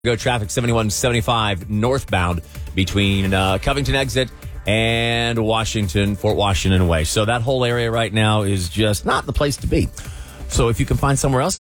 Go traffic 7175 northbound between Covington exit and Fort Washington way. So that whole area right now is just not the place to be. So if you can find somewhere else